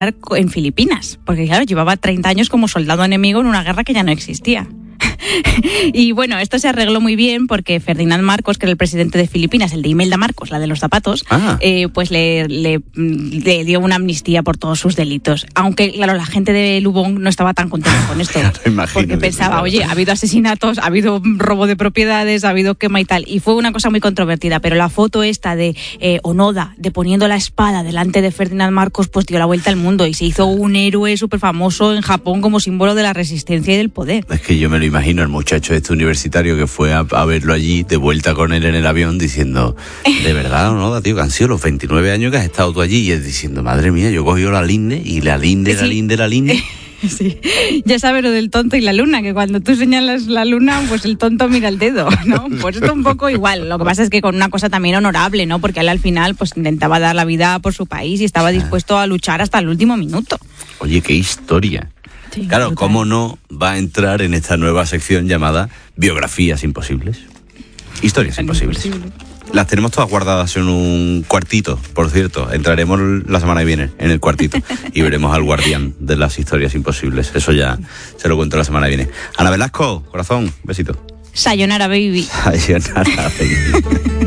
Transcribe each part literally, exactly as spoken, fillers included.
en Filipinas, porque claro, llevaba treinta años como soldado enemigo en una guerra que ya no existía. Y bueno, esto se arregló muy bien porque Ferdinand Marcos, que era el presidente de Filipinas, el de Imelda Marcos, la de los zapatos, ah. eh, pues le, le, le dio una amnistía por todos sus delitos. Aunque, claro, la gente de Lubón no estaba tan contenta con esto. Claro, porque pensaba, claro. oye, ha habido asesinatos, ha habido robo de propiedades, ha habido quema y tal. Y fue una cosa muy controvertida, pero la foto esta de eh, Onoda, de poniendo la espada delante de Ferdinand Marcos, pues dio la vuelta al mundo y se hizo un héroe súper famoso en Japón como símbolo de la resistencia y del poder. Es que yo me lo imagino, el muchacho este universitario que fue a, a verlo allí, de vuelta con él en el avión, diciendo, de verdad, Onoda, tío, que han sido los veintinueve años que has estado tú allí, y él diciendo, madre mía, yo cogí la linde, y la linde, sí. la linde, la linde. Sí, ya sabes lo del tonto y la luna, que cuando tú señalas la luna, pues el tonto mira el dedo, ¿no? Pues esto un poco igual. Lo que pasa es que con una cosa también honorable, ¿no? Porque él al final pues intentaba dar la vida por su país y estaba dispuesto a luchar hasta el último minuto. Oye, qué historia. Sí, claro, brutal. ¿Cómo no va a entrar en esta nueva sección llamada Biografías Imposibles? Historias Imposibles. Imposible. Las tenemos todas guardadas en un cuartito, por cierto. Entraremos la semana que viene en el cuartito y veremos al guardián de las historias imposibles. Eso ya se lo cuento la semana que viene. Ana Velasco, corazón, besito. Sayonara, baby. Sayonara, baby.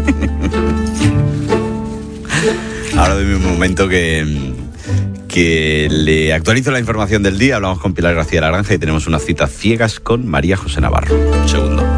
Ahora doy un momento que... que le actualizo la información del día. Hablamos con Pilar García Laranja y tenemos unas citas ciegas con María José Navarro. Un segundo.